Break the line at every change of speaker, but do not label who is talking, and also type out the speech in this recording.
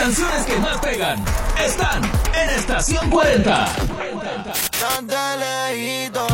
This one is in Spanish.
canciones que más pegan están en Estación 40.
Tan de lejito